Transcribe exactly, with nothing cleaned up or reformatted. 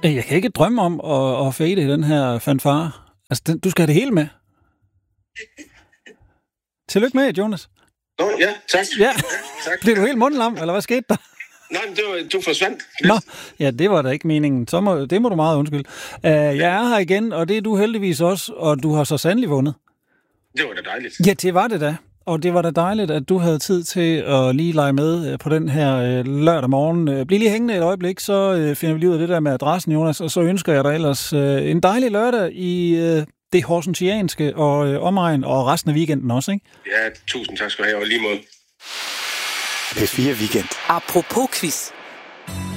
Jeg kan ikke drømme om at, at fade i den her fanfare. Altså, den, du skal have det hele med. Tillykke med, Jonas. Nå, ja, tak. Ja, tak. Blev du helt mundlam, eller hvad skete der? Nej, men det var, du forsvandt. Nå, ja, det var da ikke meningen. Så må, det må du meget undskylde. Uh, jeg er her igen, og det er du heldigvis også, og du har så sandelig vundet. Det var da dejligt. Ja, det var det da. Og det var da dejligt, at du havde tid til at lige lege med på den her øh, lørdag morgen. Bliv lige hængende et øjeblik, så øh, finder vi lige ud af det der med adressen, Jonas. Og så ønsker jeg dig ellers øh, en dejlig lørdag i øh, det horsentianske og øh, omegn, og resten af weekenden også, ikke? Ja, tusind tak skal du have, og lige måde. P fire Weekend. Apropos quiz.